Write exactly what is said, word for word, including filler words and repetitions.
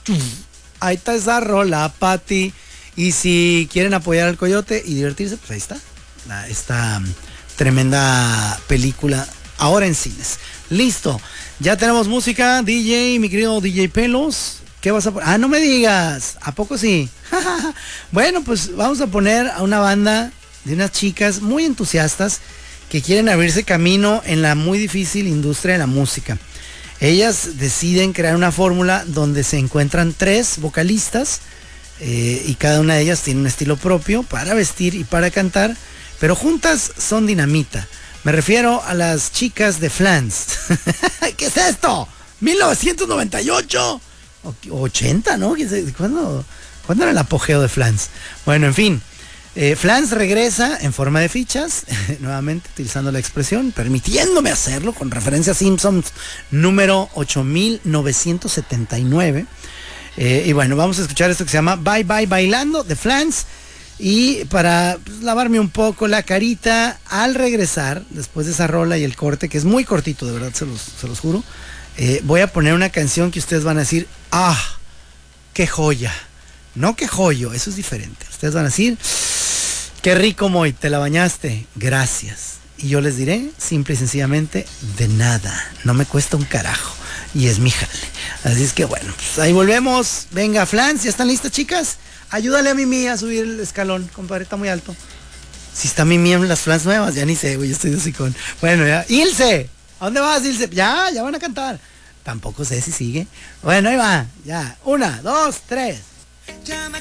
Ahí está esa rola, Pati. Y si quieren apoyar al Coyote y divertirse, pues ahí está. Esta tremenda película ahora en cines. Listo. Ya tenemos música. D J, mi querido D J Pelos. ¿Qué vas a poner? Ah, no me digas. ¿A poco sí? Bueno, pues vamos a poner a una banda de unas chicas muy entusiastas que quieren abrirse camino en la muy difícil industria de la música. Ellas deciden crear una fórmula donde se encuentran tres vocalistas eh, y cada una de ellas tiene un estilo propio para vestir y para cantar, pero juntas son dinamita. Me refiero a las chicas de Flans. ¿Qué es esto? ¿mil novecientos noventa y ocho? ¿O ochenta, no? ¿Cuándo, ¿Cuándo era el apogeo de Flans? Bueno, en fin. Eh, Flans regresa en forma de fichas, nuevamente utilizando la expresión, permitiéndome hacerlo con referencia a Simpsons número ocho mil novecientos setenta y nueve. Eh, y bueno, vamos a escuchar esto que se llama Bye Bye Bailando de Flans. Y para pues, lavarme un poco la carita, al regresar, después de esa rola y el corte, que es muy cortito, de verdad, se los, se los juro, eh, voy a poner una canción que ustedes van a decir, ¡ah! ¡Qué joya! No qué joyo, eso es diferente. Ustedes van a decir, qué rico, Moy, te la bañaste, gracias. Y yo les diré, simple y sencillamente, de nada, no me cuesta un carajo. Y es mi jale. Así es que bueno, pues ahí volvemos. Venga, Flans, ¿ya están listas, chicas? Ayúdale a Mimi a subir el escalón, compadre, está muy alto. Si está Mimi en las Flans nuevas, ya ni sé, güey, yo estoy de hocicón. Bueno, ya. Ilse, ¿a dónde vas, Ilse? Ya, ya van a cantar. Tampoco sé si sigue. Bueno, ahí va, ya. Una, dos, tres.